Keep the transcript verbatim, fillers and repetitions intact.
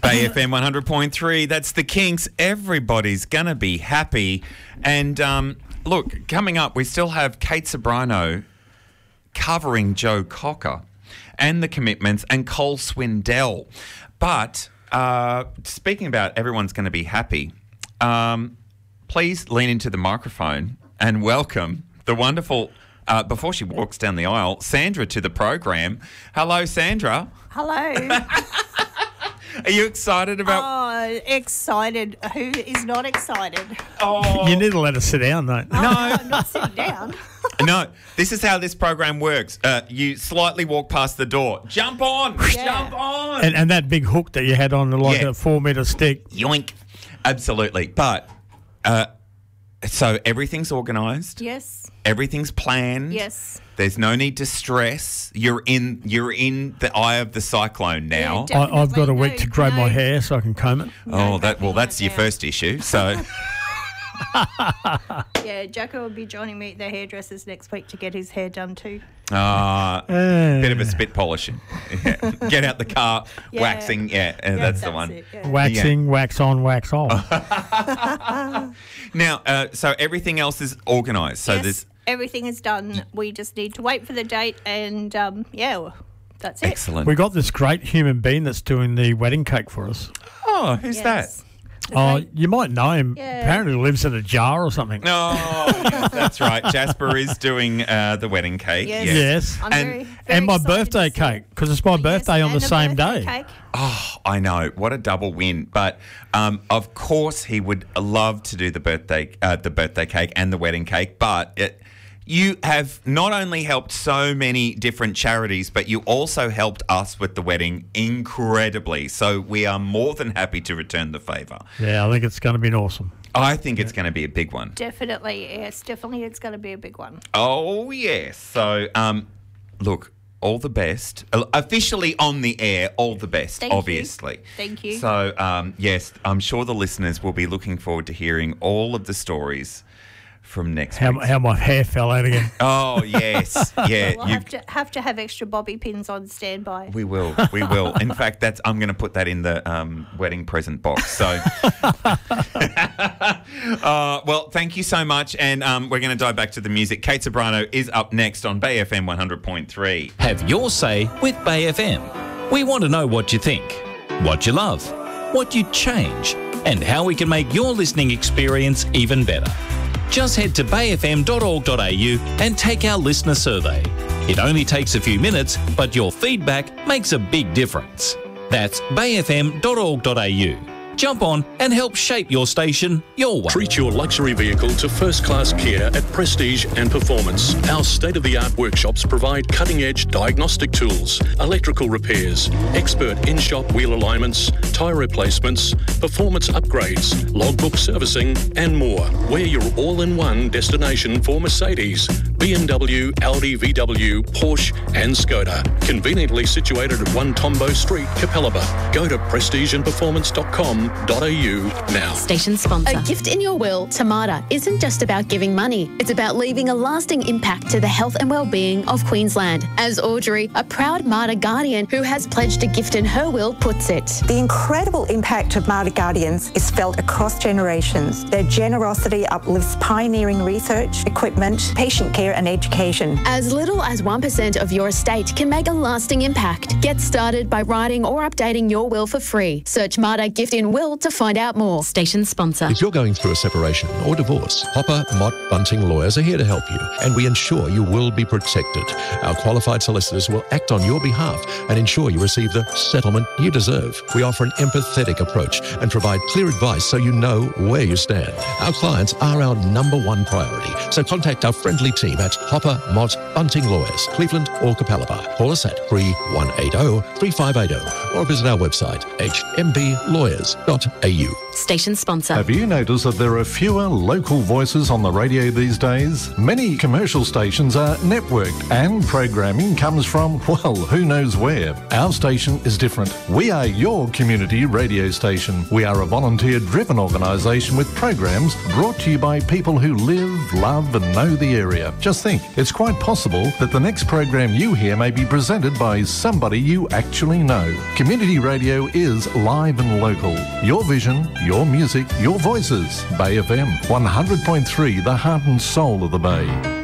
Bay F M one hundred point three, that's the Kinks. Everybody's going to be happy. And um, look, coming up, we still have Kate Ceberano covering Joe Cocker and the Commitments and Cole Swindell. But uh, speaking about everyone's going to be happy, um, please lean into the microphone and welcome the wonderful, uh, before she walks down the aisle, Sandra to the program. Hello, Sandra. Hello. Are you excited about... Oh, excited. Who is not excited? Oh, You need to let us sit down, though. Oh, no, I'm not sitting down. no, this is how this program works. Uh, you slightly walk past the door. Jump on. Yeah. Jump on. And, and that big hook that you had on, like Yeah. a four-metre stick. Yoink. Absolutely. But, uh, so everything's organised. Yes. Everything's planned. Yes. There's no need to stress. You're in You're in the eye of the cyclone now. Yeah, I, I've got a week No, to grow no. my hair so I can comb it. oh, that well, nothing that's like your that. first issue. So, Yeah, Jacko will be joining me at the hairdressers next week to get his hair done too. uh, Uh, bit of a spit polishing. Yeah. Get out the car, Yeah. waxing. Yeah, uh, Yeah, that's, the one. it, yeah. Waxing, wax on, wax off. Now, uh, so everything else is organised. So yes, there's everything is done. We just need to wait for the date and, um, yeah, well, that's it. excellent. We got this great human being that's doing the wedding cake for us. oh, who's Yes. The Oh, great- you might know him. Yeah. Apparently lives in a jar or something. that? No, yes, that's right. Jasper is doing uh, the wedding cake. Yes. Yes. I'm And- very, very And my excited birthday to see it. cake, because it's my Yes, birthday on the and a same birthday day. cake. Oh, I know. What a double win. But um, of course he would love to do the birthday uh, the birthday cake and the wedding cake. But it, you have not only helped so many different charities, but you also helped us with the wedding incredibly. So we are more than happy to return the favour. Yeah, I think it's going to be awesome. I think it's going to be a big one. Definitely, yes, definitely it's going to be a big one. Oh, yes. So, um, look, all the best. Uh, Officially on the air, all the best, Thank you. obviously. Thank you. So, um, yes, I'm sure the listeners will be looking forward to hearing all of the stories from next How, week. how my hair fell out again. Oh, yes. Yeah, We'll you. have to have to have extra bobby pins on standby. We will. We will. In fact, that's. I'm going to put that in the um, wedding present box. So, uh, well, thank you so much, and um, we're going to dive back to the music. Kate Ceberano is up next on Bay F M one hundred point three. Have your say with Bay F M. We want to know what you think, what you love, what you'd change, and how we can make your listening experience even better. Just head to bay f m dot org dot a u and take our listener survey. It only takes a few minutes, but your feedback makes a big difference. That's bay f m dot org dot a u. Jump on and help shape your station your way. Treat your luxury vehicle to first-class care at Prestige and Performance. Our state-of-the-art workshops provide cutting-edge diagnostic tools, electrical repairs, expert in-shop wheel alignments, tyre replacements, performance upgrades, logbook servicing, and more. We're your all-in-one destination for Mercedes, B M W, Audi, V W, Porsche, and Skoda. Conveniently situated at one Tombo Street, Capalaba. Go to prestige and performance dot com dot a u now. Station sponsor. A gift in your will to Marta isn't just about giving money. It's about leaving a lasting impact to the health and well-being of Queensland. As Audrey, a proud Marta Guardian who has pledged a gift in her will, puts it. The incredible impact of Marta Guardians is felt across generations. Their generosity uplifts pioneering research, equipment, patient care and education. As little as one percent of your estate can make a lasting impact. Get started by writing or updating your will for free. Search Marta Gift in Will to find out more. Station sponsor. If you're going through a separation or divorce, Hopper, Mott, Bunting Lawyers are here to help you, and we ensure you will be protected. Our qualified solicitors will act on your behalf and ensure you receive the settlement you deserve. We offer an empathetic approach and provide clear advice so you know where you stand. Our clients are our number one priority, so contact our friendly team at Hopper, Mott, Bunting Lawyers, Cleveland or Capalaba. Call us at three one eight zero, three five eight zero or visit our website h m b lawyers dot a u. Station sponsor. Have you noticed that there are fewer local voices on the radio these days? Many commercial stations are networked and programming comes from, well, who knows where. Our station is different. We are your community radio station. We are a volunteer-driven organisation with programs brought to you by people who live, love and know the area. Just think, it's quite possible that the next program you hear may be presented by somebody you actually know. Community radio is live and local. Your vision, your music, your voices. Bay F M, one hundred point three, the heart and soul of the Bay.